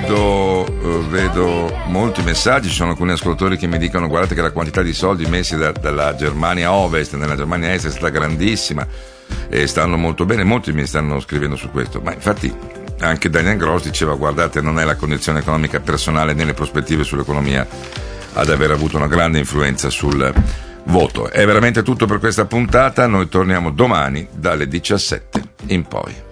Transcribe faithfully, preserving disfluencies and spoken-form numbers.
vedo, eh, vedo molti messaggi, ci sono alcuni ascoltatori che mi dicono guardate che la quantità di soldi messi da, dalla Germania Ovest nella Germania Est è stata grandissima e stanno molto bene, molti mi stanno scrivendo su questo, ma infatti anche Daniel Gross diceva guardate non è la condizione economica personale né le prospettive sull'economia ad aver avuto una grande influenza sul voto. È veramente tutto per questa puntata, noi torniamo domani dalle diciassette in poi.